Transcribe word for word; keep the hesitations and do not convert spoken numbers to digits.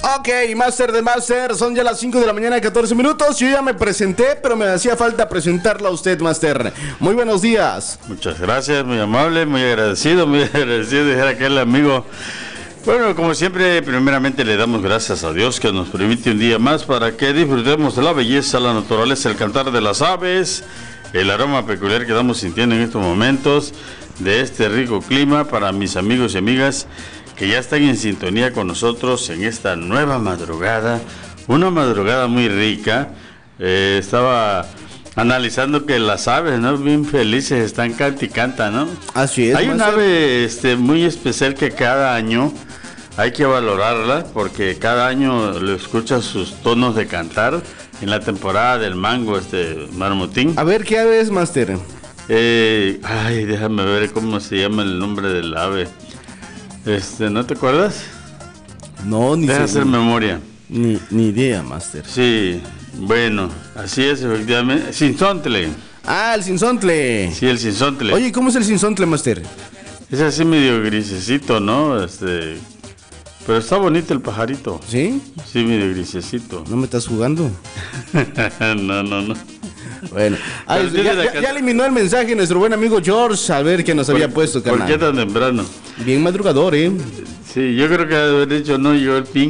Ok, Master de Master, son ya las cinco de la mañana, catorce minutos. Yo ya me presenté, pero me hacía falta presentarla a usted, Master. Muy buenos días. Muchas gracias, muy amable, muy agradecido, muy agradecido de aquel amigo. Bueno, como siempre, primeramente le damos gracias a Dios que nos permite un día más para que disfrutemos de la belleza, la naturaleza, el cantar de las aves, el aroma peculiar que estamos sintiendo en estos momentos, de este rico clima para mis amigos y amigas que ya están en sintonía con nosotros en esta nueva madrugada, una madrugada muy rica. Eh, estaba analizando que las aves, ¿no? Bien felices, están canta y canta, ¿no? Así es. Hay un ave este, muy especial que cada año hay que valorarla, porque cada año le escuchas sus tonos de cantar en la temporada del mango, este marmotín. A ver, ¿qué ave es, Master? Eh, ay, déjame ver cómo se llama el nombre del ave. Este, ¿no te acuerdas? No, ni Deja sé, hacer memoria. Ni, ni idea, Master. Sí, bueno, así es, efectivamente. Sinsontle. Ah, el sinsontle. Sí, el sinsontle. Oye, ¿cómo es el sinsontle, Master? Es así medio grisecito, ¿no? Este, pero está bonito el pajarito. ¿Sí? Sí, medio grisecito. ¿No me estás jugando? No, no, no. Bueno, ay, ya, ya, ya eliminó el mensaje nuestro buen amigo George, a ver qué nos había puesto, ¿Por carnal. qué tan temprano? Bien madrugador, ¿eh? Sí, yo creo que haber dicho no, yo el pin.